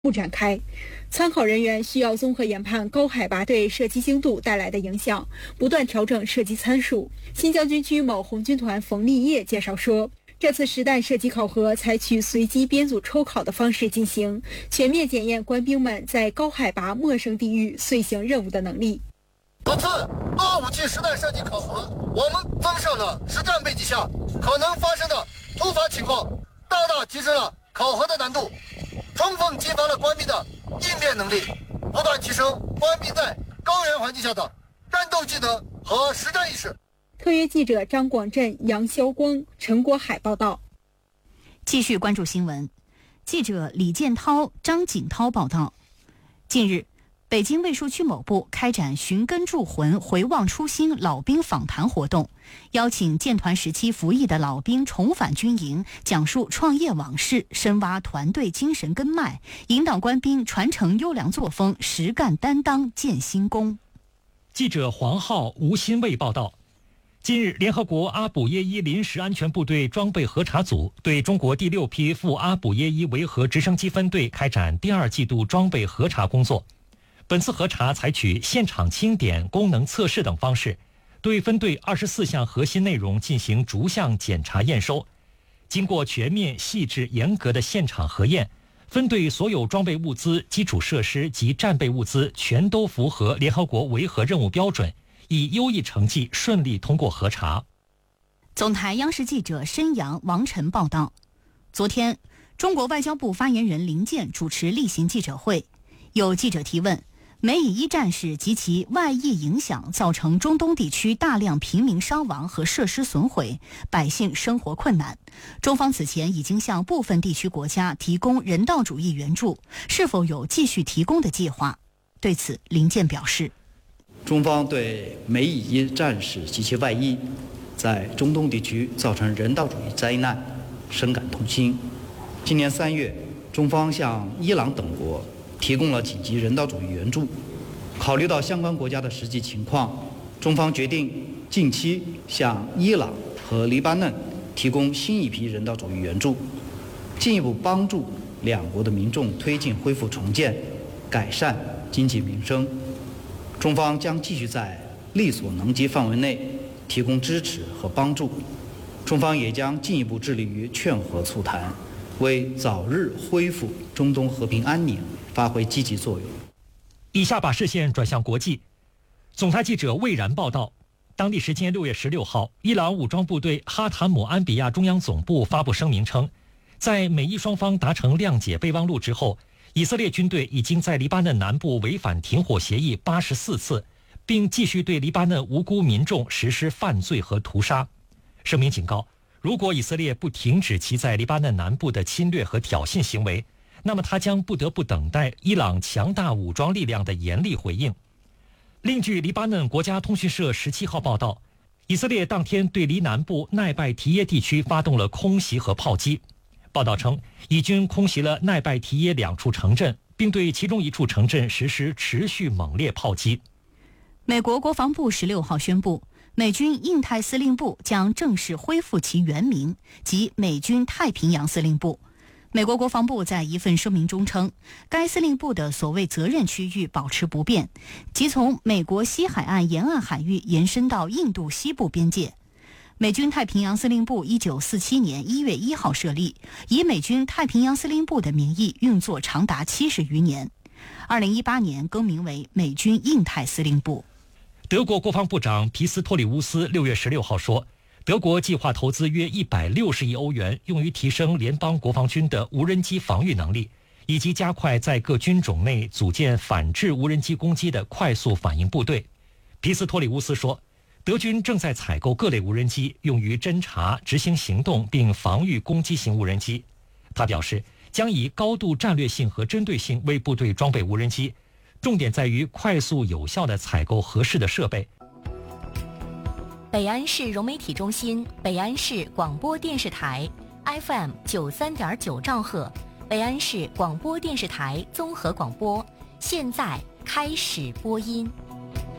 不展开。参考人员需要综合研判高海拔对射击精度带来的影响，不断调整射击参数。新疆军区某红军团冯立业介绍说，这次实弹射击考核采取随机编组抽考的方式进行，全面检验官兵们在高海拔陌生地域遂行任务的能力。 此次多武器实弹射击考核，我们增设了实战背景下可能发生的突发情况，大大提升了考核的难度，充分激发了官兵的应变能力，不断提升官兵在高原环境下的战斗技能和实战意识。 特约记者张广振、杨霄光、陈国海报道。 继续关注新闻，记者李建涛、张景涛报道。近日，北京卫戍区某部开展寻根筑魂、回望初心老兵访谈活动，邀请建团时期服役的老兵重返军营，讲述创业往事，深挖团队精神根脉，引导官兵传承优良作风，实干担当，建新功。 记者黄浩、吴新卫报道。近日，联合国阿卜耶伊临时安全部队装备核查组对中国第6批赴阿卜耶伊维和直升机分队开展第2季度装备核查工作。本次核查采取现场清点、功能测试等方式，对分队24项核心内容进行逐项检查验收。经过全面、细致、严格的现场核验，分队所有装备物资、基础设施及战备物资全都符合联合国维和任务标准，以优异成绩顺利通过核查。 总台央视记者申阳、王晨报道。昨天，中国外交部发言人林健主持例行记者会，有记者提问，美以一战事及其外溢影响造成中东地区大量平民伤亡和设施损毁，百姓生活困难。中方此前已经向部分地区国家提供人道主义援助，是否有继续提供的计划？对此，林健表示， 中方对美以一战事及其外溢在中东地区造成人道主义灾难深感痛心。今年3月，中方向伊朗等国提供了紧急人道主义援助。考虑到相关国家的实际情况，中方决定近期向伊朗和黎巴嫩提供新一批人道主义援助，进一步帮助两国的民众推进恢复重建，改善经济民生。中方将继续在力所能及范围内提供支持和帮助。中方也将进一步致力于劝和促谈，为早日恢复中东和平安宁发挥积极作用。 以下把视线转向国际。总台记者魏然报道，当地时间6月16号，伊朗武装部队哈塔姆安比亚中央总部发布声明称，在美伊双方达成谅解备忘录之后，以色列军队已经在黎巴嫩南部违反停火协议84次，并继续对黎巴嫩无辜民众实施犯罪和屠杀。声明警告，如果以色列不停止其在黎巴嫩南部的侵略和挑衅行为，那么他将不得不等待伊朗强大武装力量的严厉回应。另据黎巴嫩国家通讯社17号报道，以色列当天对黎南部奈拜提耶地区发动了空袭和炮击。报道称，以军空袭了奈拜提耶2处城镇，并对其中1处城镇实施持续猛烈炮击。 美国国防部16号宣布，美军印太司令部将正式恢复其原名，即美军太平洋司令部。美国国防部在一份声明中称，该司令部的所谓责任区域保持不变，即从美国西海岸沿岸海域延伸到印度西部边界。美军太平洋司令部1947年1月1号设立，以美军太平洋司令部的名义运作长达70余年。2018年更名为美军印太司令部。 德国国防部长皮斯托里乌斯6月16号说，德国计划投资约160亿欧元，用于提升联邦国防军的无人机防御能力，以及加快在各军种内组建反制无人机攻击的快速反应部队。皮斯托里乌斯说，德军正在采购各类无人机，用于侦察、执行行动并防御攻击型无人机。他表示，将以高度战略性和针对性为部队装备无人机，重点在于快速有效地采购合适的设备。 北安市融媒体中心、北安市广播电视台 FM 93.9兆赫，北安市广播电视台综合广播，现在开始播音。